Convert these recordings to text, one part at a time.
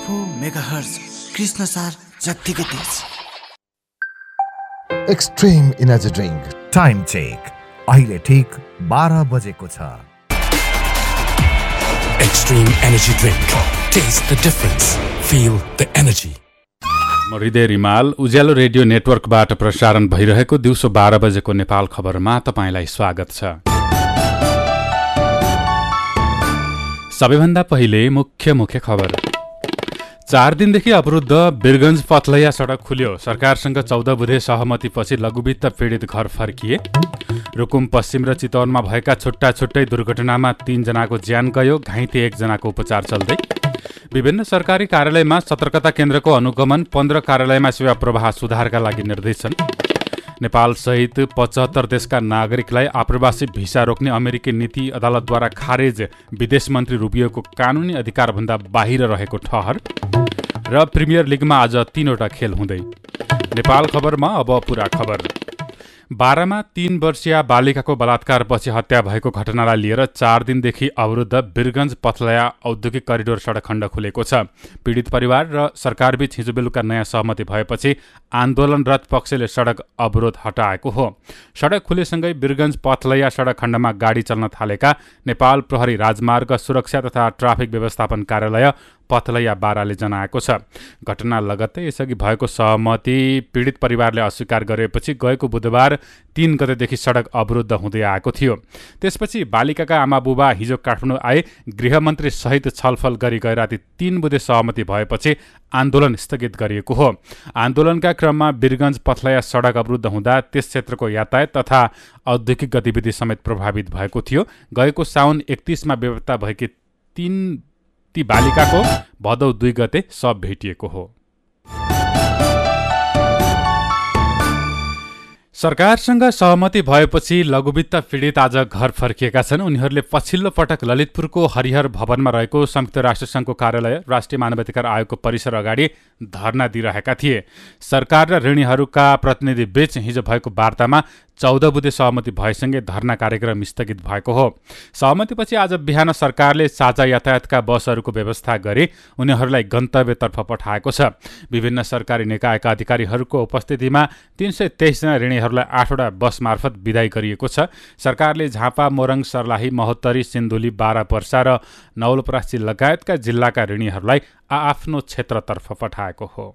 101.4 megahertz Krishnasar जत्तिकै तेज। Extreme energy drink time check अहिले ठीक 12 बजेको छ। Extreme Energy Drink. Taste the difference. Feel the energy. म हृदय रिमाल उज्यालो रेडियो नेटवर्कबाट प्रसारण भइरहेको दिउँसो 12 बजेको नेपाल खबरमा तपाईँलाई स्वागत छ। सबैभन्दा पहिले मुख्य खबर। 4 दिनदेखि अवरुद्ध वीरगञ्ज पथलैया सडक खुल्यो। सरकारसँग 14 बुधे सहमतिपछि लघुवित्त पीडित घर फर्किए। रुकुम पश्चिम र चितवनमा भएका छुट्टै दुर्घटनामा 3 जनाको ज्यान गयो, घाइते 1 जनाको उपचार चल्दै। विभिन्न सरकारी कार्यालयमा सतर्कता केन्द्रको अनुगमन, 15 कार्यालयमा सेवा प्रवाह सुधारका लागि निर्देशन। नेपाल सहित 75 देशका नागरिकलाई आप्रवासी भिसा रोक्ने अमेरिकी नीति अदालतद्वारा खारेज। विदेश मन्त्री रुबियोको कानुनी अधिकारभन्दा बाहिर रहेको ठहर। र प्रिमियर लिगमा आज 3वटा खेल हुँदै। नेपाल खबरमा अब पुरा खबर। 12मा 3 वर्षीय बालिकाको बलात्कारपछि हत्या भएको घटनालाई लिएर 4 दिनदेखि अवरुद्ध वीरगञ्ज पथलैया औद्योगिक करिडोर सडक खण्ड खुलेको छ। पीडित परिवार र सरकारबीच हिजो बेलुका नयाँ सहमति भएपछि आन्दोलनरत पक्षले सडक अवरोध हटाएको हो। सडक खुलेसँगै वीरगञ्ज पथलैया सडक खण्डमा गाडी चल्न थालेका नेपाल प्रहरी राजमार्ग सुरक्षा तथा ट्राफिक व्यवस्थापन कार्यालय पथलैया 12ले जनाएको छ। घटना लगत्तै यसअघि भएको सहमति पीडित परिवारले अस्वीकार गरेपछि गएको बुधबार 3 गतेदेखि सडक अवरुद्ध हुँदै आएको थियो। त्यसपछि बालिकाका आमाबुबा हिजो काठमाडौँ आए। गृहमन्त्री सहित छलफल गरी गए राति 3 बुधे सहमति भएपछि आन्दोलन स्थगित गरिएको हो। आन्दोलनका क्रममा वीरगञ्ज पथलैया सडक अवरुद्ध हुँदा त्यस क्षेत्रको यातायात तथा औद्योगिक गतिविधि समेत प्रभावित भएको थियो। गएको साउन 31मा बेपत्ता भएकी ती बालिकाको भदौ 2 गते शव भेटिएको हो। सरकारसँग सहमति भएपछि लघुवित्त पीडित आज घर फर्किएका छन्। उनीहरूले पछिल्लो पटक ललितपुरको हरिहर भवनमा रहेको संयुक्त राष्ट्रसङ्घको कार्यालय राष्ट्रिय मानवाधिकार आयोगको परिसर अगाडि धरना दिइरहेका थिए। सरकार र ऋणीहरूका प्रतिनिधि बीच हिजो भएको वार्तामा 14 बुधे सहमति भएसँगै धरना कार्यक्रम स्थगित भएको हो। सहमतिपछि आज बिहान सरकारले साझा यातायातका बसहरूको व्यवस्था गरी उनीहरूलाई गन्तव्यतर्फ पठाएको छ। विभिन्न सरकारी निकायका अधिकारीहरूको उपस्थितिमा 323 जना ऋणीहरूलाई 8वटा बस मार्फत विदाई गरिएको छ। सरकारले झापा, मोरङ, सर्लाही, महोत्तरी, सिन्धुली, बारापर्सा र नवलपरासी लगायतका जिल्लाका ऋणीहरूलाई आफ्नो क्षेत्रतर्फ पठाएको हो।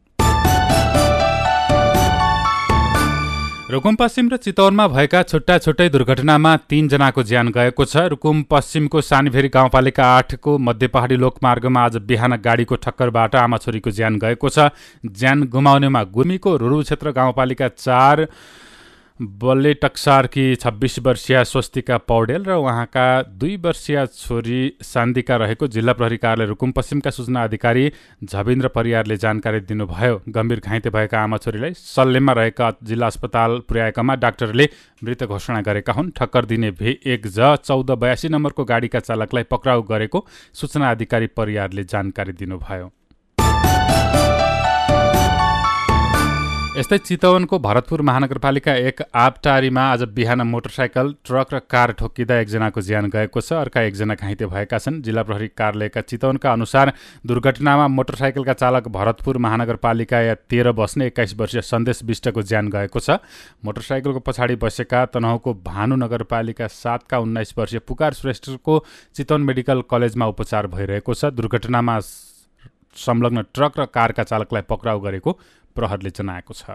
रुकुम पश्चिम र चितवनमा भएका छुट्टै दुर्घटनामा 3 जनाको ज्यान गएको छ। रुकुम पश्चिमको सानीभेरी गाउँपालिका 8को मध्यपहाडी लोकमार्गमा आज बिहान गाडीको ठक्करबाट आमा छोरीको ज्यान गएको छ। ज्यान गुमाउनेमा गुमीको रुरु क्षेत्र गाउँपालिका 4 बल्ले टक्सारकी 26 वर्षीय स्वस्तिका पौडेल र उहाँका 2 वर्षीय छोरी सान्दिका रहेको जिल्ला प्रहरी कार्यालय रुकुम पश्चिमका सूचना अधिकारी झबिन्द्र परियारले जानकारी दिनुभयो। गम्भीर घाइते भएका आमा छोरीलाई सल्लेममा रहेका जिल्ला अस्पताल पुर्याएकामा डाक्टरले मृत घोषणा गरेका हुन्। ठक्कर दिने V1J 1482 नम्बरको गाडीका चालकलाई पक्राउ गरेको सूचना अधिकारी परियारले जानकारी दिनुभयो। यस्तै चितवनको भरतपुर महानगरपालिका 1 आबटारीमा आज बिहान मोटरसाइकल, ट्रक र कार ठोक्किँदा 1 जनाको ज्यान गएको छ। अर्का 1 जना घाइते भएका छन्। जिल्ला प्रहरी कार्यालयका चितवनका अनुसार दुर्घटनामा मोटरसाइकलका चालक भरतपुर महानगरपालिका 13 बस्ने 21 वर्षीय सन्देश विष्टको ज्यान गएको छ। मोटरसाइकलको पछाडि बसेका तनहुँको भानु नगरपालिका 7 का 19 वर्षीय पुकार श्रेष्ठको चितवन मेडिकल कलेजमा उपचार भइरहेको छ। दुर्घटनामा संलग्न ट्रक र कारका चालकलाई पक्राउ गरेको प्रहरले जनाएको छ।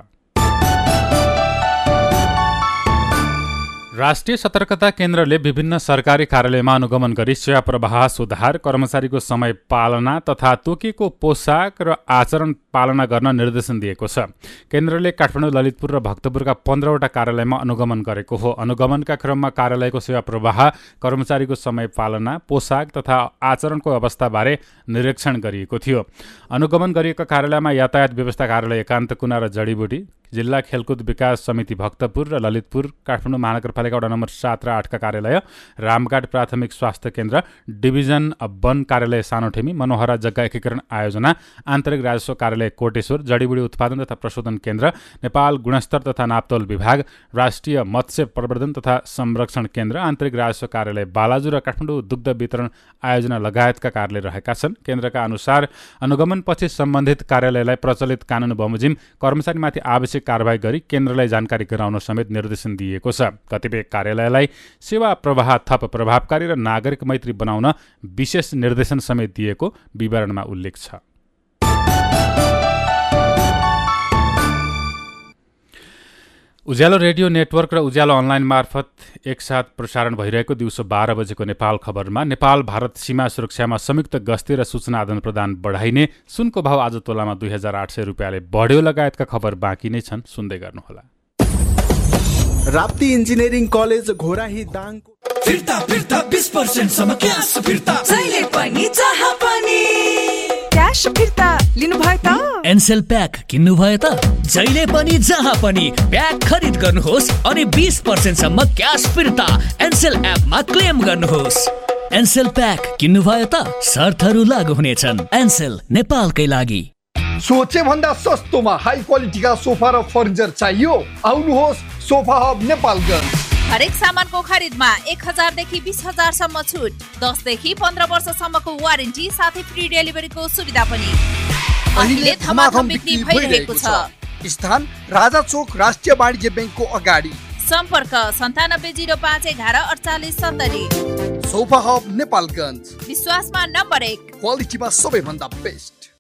राष्ट्रिय सतर्कता केन्द्रले विभिन्न सरकारी कार्यालयमा अनुगमन गरी सेवा प्रवाह सुधार, कर्मचारीको समय पालना तथा तोकिएको पोसाक र आचरण पालना गर्न निर्देशन दिएको छ। केन्द्रले काठमाडौँ, ललितपुर र भक्तपुरका 15वटा कार्यालयमा अनुगमन गरेको हो। अनुगमनका क्रममा कार्यालयको सेवा प्रवाह, कर्मचारीको समय पालना, पोसाक तथा आचरणको अवस्थाबारे निरीक्षण गरिएको थियो। अनुगमन गरिएका कार्यालयमा यातायात व्यवस्था कार्यालय एकान्त कुना र जडीबुटी, जिल्ला खेलकुद विकास समिति भक्तपुर र ललितपुर, काठमाडौँ महानगरपालिका वडा नम्बर 7 र 8 का कार्यालय, रामघाट प्राथमिक स्वास्थ्य केन्द्र, डिभिजन वन कार्यालय सानोठेमी, मनोहरा जग्गा एकीकरण आयोजना, आन्तरिक राजस्व कार्यालय कोटेश्वर, जडीबुडी उत्पादन तथा प्रशोधन केन्द्र, नेपाल गुणस्तर तथा नापतोल विभाग, राष्ट्रिय मत्स्य प्रवर्धन तथा संरक्षण केन्द्र, आन्तरिक राजस्व कार्यालय बालाजु र काठमाडौँ दुग्ध वितरण आयोजना लगायतका कार्यालय रहेका छन्। केन्द्रका अनुसार अनुगमनपछि सम्बन्धित कार्यालयलाई प्रचलित कानुन बमोजिम कर्मचारीमाथि आवश्यक कारबाही गरी केन्द्रलाई जानकारी गराउन समेत निर्देशन दिएको छ। कतिपय कार्यालयलाई सेवा प्रवाह थप प्रभावकारी र नागरिक मैत्री बनाउन विशेष निर्देशन समेत दिएको विवरणमा उल्लेख छ। उज्यालो रेडियो नेटवर्क र उज्यालो अनलाइन मार्फत एकसाथ प्रसारण भइरहेको दिउँसो 12 बजेको नेपाल खबरमा नेपाल भारत सीमा सुरक्षामा संयुक्त गस्ती र सूचना आदान प्रदान बढाइने, सुनको भाव आज तोलामा 2800 रुपियाँले बढ्यो लगायतका खबर बाँकी नै छन्, सुन्दै गर्नुहोला। राप्ती इन्जिनियरिङ कलेज घोराही दाङको फिर्ता 20% सम्म क्यास फिर्ता, जहिले पनि जहाँ पनि क्यास फिर्ता लिनुभयो त? एनसेल प्याक किन्नुभयो त? जहिले पनि जहाँ पनि प्याक खरिद गर्नुहोस् अनि 20% सम्म क्यास फिर्ता एनसेल एपमा क्लेम गर्नुहोस्। एनसेल प्याक किन्नुभयो त? शर्तहरू लागू हुनेछन्। एनसेल नेपालकै लागि। सोचे भन्दा सस्तोमा हाई क्वालिटीका सोफा र फर्निचर चाहियो? आउनुहोस् सोफा हब नेपालगञ्ज। हरेक सामानको खरिदमा 1000 देखि 20000 सम्म छुट, 10 देखि 15 वर्षसम्मको वारेन्टी साथै फ्री डेलिभरीको सुविधा पनि। अहिले धमाधम बिक्री भइरहेको छ। स्थान राजा चोक राष्ट्रिय वाणिज्य बैंकको अगाडि। सम्पर्क 9705 11 48 70। सोफा हब नेपालगञ्ज, विश्वासमा नम्बर 1, क्वालिटीमा सबैभन्दा बेस्ट।